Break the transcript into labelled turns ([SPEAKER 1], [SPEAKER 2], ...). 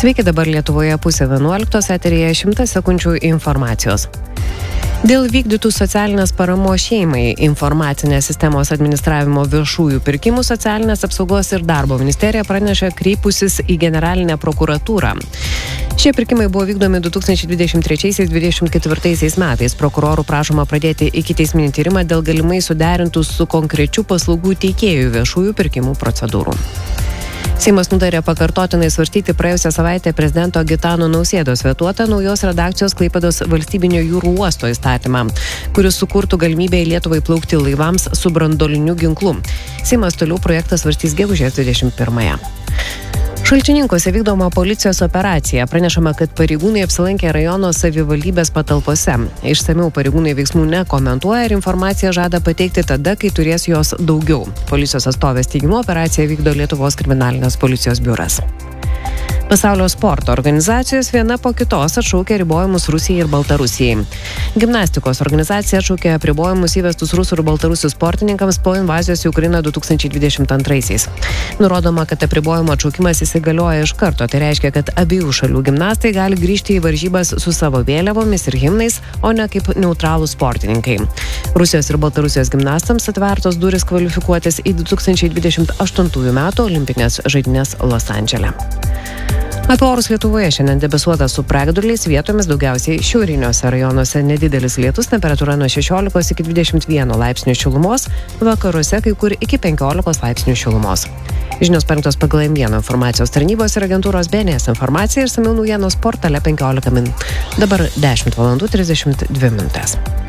[SPEAKER 1] Sveiki, dabar Lietuvoje 10:30, eteryje 100 sekundžių informacijos. Dėl vykdytų socialinės paramos šeimai informacinės sistemos administravimo viešųjų pirkimų socialinės apsaugos ir darbo ministerija pranešė kreipusis į generalinę prokuratūrą. Šie pirkimai buvo vykdomi 2023-2024 metais. Prokurorų prašoma pradėti ikiteisminį tyrimą dėl galimai suderintų su konkrečiu paslaugų teikėjų viešųjų pirkimų procedūrų. Seimas nutarė pakartotinai svarstyti praėjusią savaitę prezidento Gitano Nausėdos vetuotą naujos redakcijos Klaipėdos valstybinio jūrų uosto įstatymą, kuris sukurtų galimybę į Lietuvą įplaukti laivams su branduoliniu ginklu. Seimas toliau projektą svarstys gegužės 21-ąją. Šalčininkose vykdoma policijos operacija. Pranešama, kad pareigūnai apsilankė rajono savivaldybės patalpose. Išsamiau pareigūnai veiksmų nekomentuoja ir informaciją žada pateikti tada, kai turės jos daugiau. Policijos atstovės teigimu operaciją vykdo Lietuvos kriminalinės policijos biuras. Pasaulio sporto organizacijos viena po kitos atšaukė ribojimus Rusijai ir Baltarusijai. Gimnastikos organizacija atšaukė apribojimus įvestus rusų ir baltarusių sportininkams po invazijos į Ukrainą 2022-aisiais. Nurodoma, kad apribojimo atšaukimas įsigalioja iš karto. Tai reiškia, kad abiejų šalių gimnastai gali grįžti į varžybas su savo vėliavomis ir himnais, o ne kaip neutralūs sportininkai. Rusijos ir Baltarusijos gimnastams atvertos durys kvalifikuotis į 2028 metų olimpinės žaidynės Los Andžele. Apie orus Lietuvoje šiandien debesuota su pragiedruliais, vietomis daugiausiai šiauriniuose rajonuose nedidelis lietus, temperatūra nuo 16 iki 21 laipsnių šilumos, vakaruose kai kur iki 15 laipsnių šilumos. Žinios parengtos pagal M1 informacijos tarnybos ir agentūros BNS informacija ir išsamiau naujienos portale 15 min. Dabar 10:32 min.